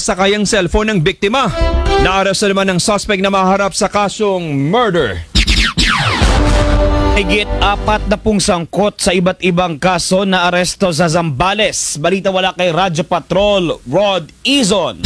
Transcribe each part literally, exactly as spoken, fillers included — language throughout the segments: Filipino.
sakay ang cellphone ng biktima. Naaresto naman ang suspect na maharap sa kasong murder. Higit apat na pung sangkot sa iba't ibang kaso na aresto sa Zambales. Balita wala kay Radyo Patrol, Rod Izon.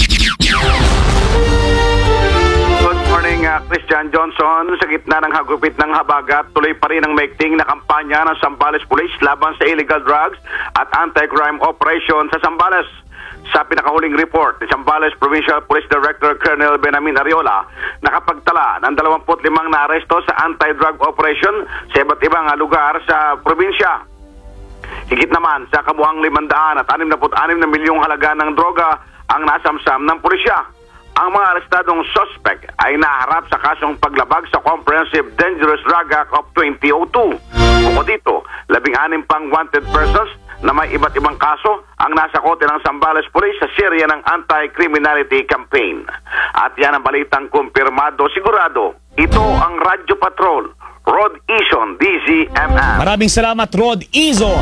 Good morning, uh, Christian Johnson. Sa gitna ng hagupit ng habagat, tuloy pa rin ang maigting na kampanya ng Zambales Police laban sa illegal drugs at anti-crime operation sa Zambales. Sa pinakahuling report ni Zambales Provincial Police Director Colonel Benamin Ariola, nakapagtala ng dalawampu't limang na aresto sa anti-drug operation sa iba't ibang lugar sa probinsya. Higit naman sa kabuhang limandaan at anim na anim na milyong halaga ng droga ang nasamsam ng pulisya. Ang mga arestadong suspect ay naharap sa kasong paglabag sa Comprehensive Dangerous Drug Act of twenty oh two. Bukod dito, labing-anim pang wanted persons na may iba't ibang kaso ang nasa kote ng Zambales Police sa serya ng anti-criminality campaign. At yan ang balitang kumpirmado sigurado. Ito ang Radyo Patrol, Rod Izon, D Z M M. Maraming salamat, Rod Izon.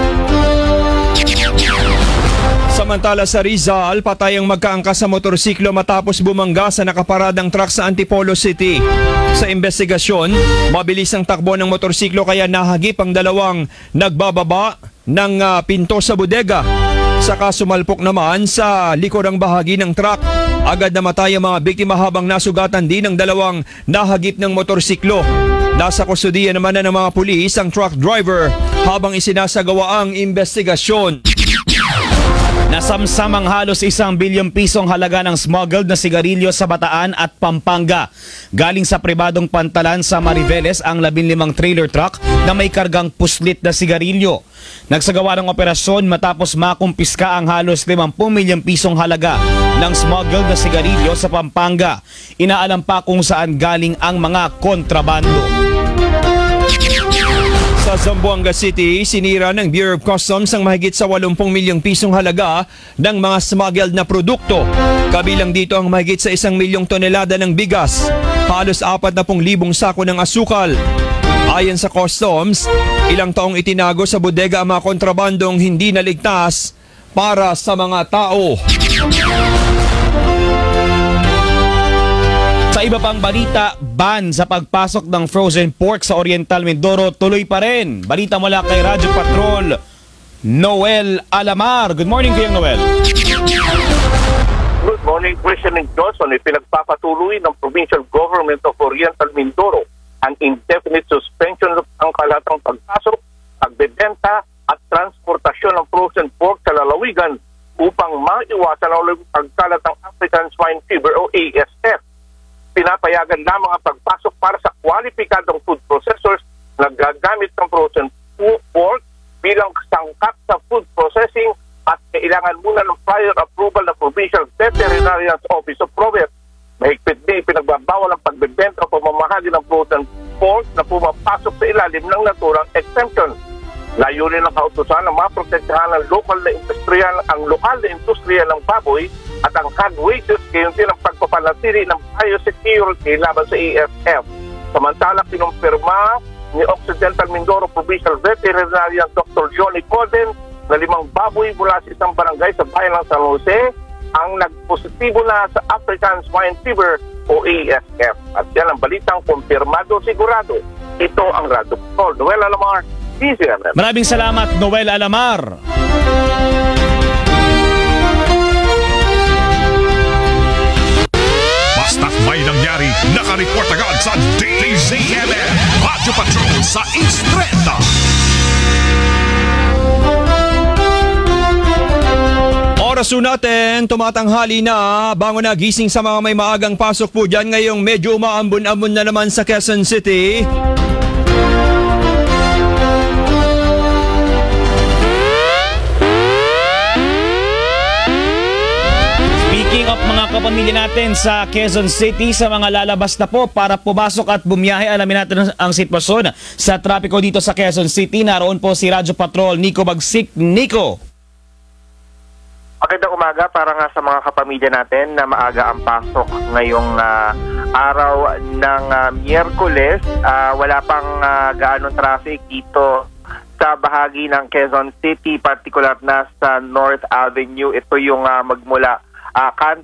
Samantala sa Rizal, patay ang magkaangkas sa motorsiklo matapos bumangga sa nakaparadang truck sa Antipolo City. Sa investigasyon, mabilis ang takbo ng motorsiklo kaya nahagip ang dalawang nagbababa ng uh, pinto sa bodega. Saka sumalpok naman sa likurang bahagi ng truck. Agad namatay ang mga biktima habang nasugatan din ang dalawang nahagip ng motorsiklo. Nasa kustudiya naman na ng mga pulis ang truck driver habang isinasagawa ang investigasyon. Nasamsam ang halos isang bilyong pisong halaga ng smuggled na sigarilyo sa Bataan at Pampanga. Galing sa pribadong pantalan sa Mariveles ang labing limang trailer truck na may kargang puslit na sigarilyo. Nagsagawa ng operasyon matapos makumpiska ang halos limampu milyong pisong halaga ng smuggled na sigarilyo sa Pampanga. Inaalam pa kung saan galing ang mga kontrabando. Sa Zamboanga City, sinira ng Bureau of Customs ang mahigit sa walumpung milyong pisong halaga ng mga smuggled na produkto. Kabilang dito ang mahigit sa isang milyong tonelada ng bigas, halos apat na pung libong sako ng asukal. Ayon sa Customs, ilang taong itinago sa bodega ang mga kontrabandong hindi naligtas para sa mga tao. Sa iba pang balita, ban sa pagpasok ng frozen pork sa Oriental Mindoro tuloy pa rin. Balita mula kay Radyo Patrol, Noel Alamar. Good morning, Kuya Noel. Good morning, President Johnson. Ipinagpapatuloy ng Provincial Government of Oriental Mindoro ang indefinite suspension ng pangkalatang pagpasok, pagbebenta at transportasyon ng frozen pork sa lalawigan upang maiwasan ang pagkalat ng African Swine Fever o A S F. Pinapayagan lamang ang pagpasok para sa kwalipikadong food processors na gagamit ng frozen pork bilang sangkap sa food processing at kailangan muna ng prior approval ng Provincial Veterinarian's Office of Province. Mahigpit din pinagbabawal ang pagbebenta o pamamahagi ng frozen pork na pumapasok sa ilalim ng naturang exemption. Layunin ng kautusan na maprotektahan ang lokal na industriya, ang lokal na industriya ng baboy at ang hog wages, gayon din ang pagpapanatili ng biosecurity laban sa A S F. Samantala, kinumpirma ni Occidental Mindoro Provincial Veterinarian Doctor Johnny Coden na limang baboy mula sa isang barangay sa bayan ng San Jose ang nagpositibo na sa African Swine Fever o A S F. At yan ang balitang kumpirmado sigurado. Ito ang Radyo Patrol. Noel Alamar, D Z M M. Maraming salamat, Noel Alamar. Basta't may nangyari, nakareport agad sa D Z M M. Radyo Patrol sa East Trenta. Oras po natin, tumatanghali na, bango na gising sa mga may maagang pasok po dyan. Ngayong medyo umaambon-ambon na naman sa Quezon City. Speaking of mga kapamilya natin sa Quezon City, sa mga lalabas na po para pumasok at bumiyahe, alamin natin ang sitwasyon sa trapiko dito sa Quezon City. Naroon po si Radyo Patrol Nico Bagsik. Nico. Magandang umaga para nga sa mga kapamilya natin na maaga ang pasok ngayong uh, araw ng uh, Miyerkules. Uh, wala pang uh, gaanong traffic dito sa bahagi ng Quezon City, particular na sa North Avenue. Ito yung uh, magmula uh,